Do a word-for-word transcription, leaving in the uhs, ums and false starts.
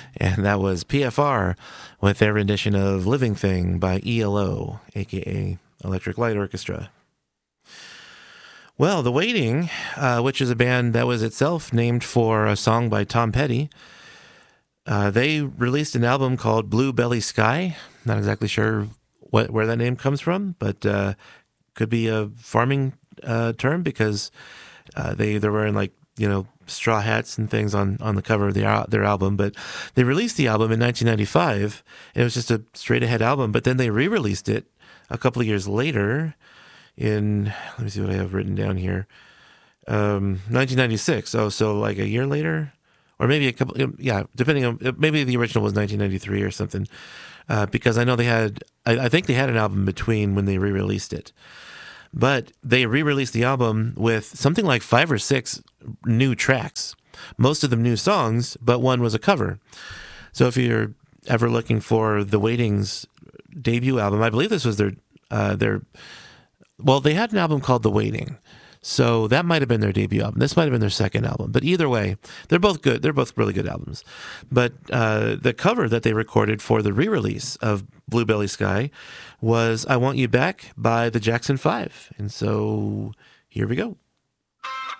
And that was P F R with their rendition of Living Thing by E L O, aka Electric Light Orchestra. Well, The Waiting, uh, which is a band that was itself named for a song by Tom Petty, uh, they released an album called Blue Belly Sky. Not exactly sure what where that name comes from, but uh, could be a farming uh, term because uh, they they're wearing like you know straw hats and things on, on the cover of their their album. But they released the album in nineteen ninety-five, and it was just a straight ahead album. But then they re-released it a couple of years later in, let me see what I have written down here, um, nineteen ninety-six. Oh, so like a year later, or maybe a couple, yeah, depending on, maybe the original was nineteen ninety-three or something, uh, because I know they had, I, I think they had an album between when they re-released it. But they re-released the album with something like five or six new tracks, most of them new songs, but one was a cover. So if you're ever looking for The Waiting's debut album, I believe this was their, uh, their, well, they had an album called The Waiting. So that might have been their debut album. This might have been their second album. But either way, they're both good. They're both really good albums. But uh, the cover that they recorded for the re-release of Blue Belly Sky was I Want You Back by the Jackson Five. And so here we go.